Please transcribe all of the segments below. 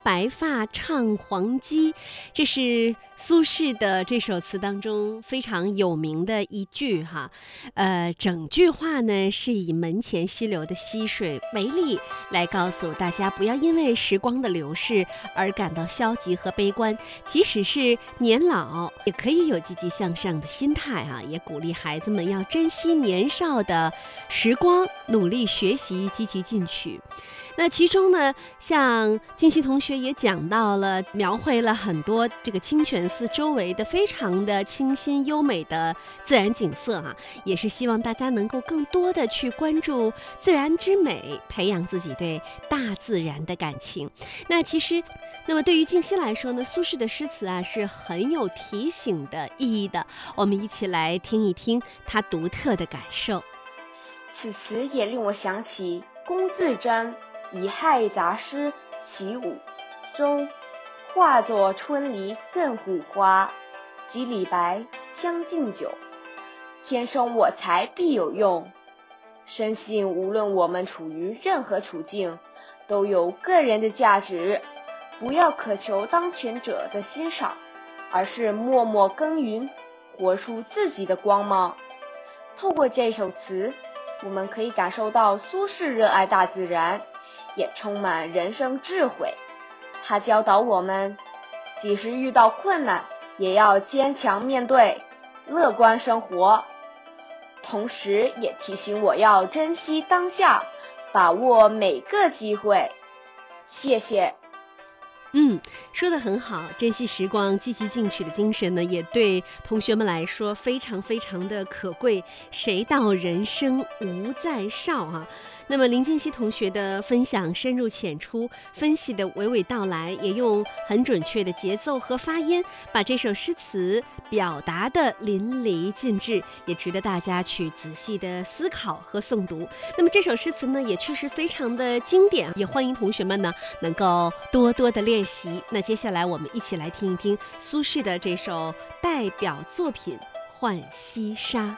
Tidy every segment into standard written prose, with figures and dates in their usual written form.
白发唱黄鸡，这是苏轼的这首词当中非常有名的一句哈。整句话呢是以门前溪流的溪水为例，来告诉大家不要因为时光的流逝而感到消极和悲观，即使是年老也可以有积极向上的心态啊，也鼓励孩子们要珍惜年少的时光，努力学习，积极进取。那其中呢，像金熙同学也讲到了，描绘了很多这个清泉寺周围的非常的清新优美的自然景色啊，也是希望大家能够更多的去关注自然之美，培养自己对大自然的感情。那么对于静熙来说呢，苏轼的诗词啊是很有提醒的意义的，我们一起来听一听他独特的感受。 此词也令我想起龚自珍《乙亥杂诗其五》中化作春梨更护花，及李白《将进酒》天生我材必有用。深信无论我们处于任何处境，都有个人的价值，不要渴求当权者的欣赏，而是默默耕耘，活出自己的光芒。透过这首词，我们可以感受到苏轼热爱大自然，也充满人生智慧。他教导我们，即使遇到困难，也要坚强面对，乐观生活。同时也提醒我要珍惜当下，把握每个机会。谢谢。 说得很好，珍惜时光、积极进取的精神呢，也对同学们来说非常非常的可贵。谁道人生无再少啊？那么林静熙同学的分享深入浅出，分析的娓娓道来，也用很准确的节奏和发音，把这首诗词表达的淋漓尽致，也值得大家去仔细的思考和诵读。那么这首诗词呢，也确实非常的经典，也欢迎同学们呢能够多多的练习。那接下来我们一起来听一听苏轼的这首代表作品《浣溪沙》。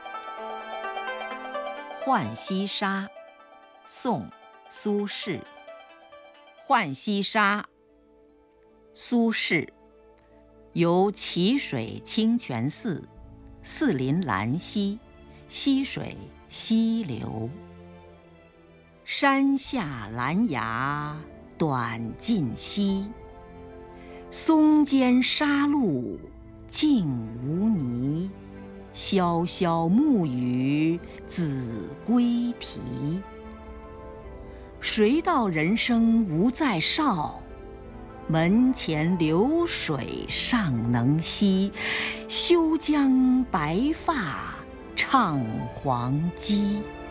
《浣溪沙》宋·苏轼。浣溪沙，苏轼。由淇水清泉寺，寺临兰溪，溪水溪流。山下兰芽短尽稀，松间沙路净无泥。潇潇暮雨子规啼。谁道人生无再少？门前流水尚能西，休将白发唱黄鸡。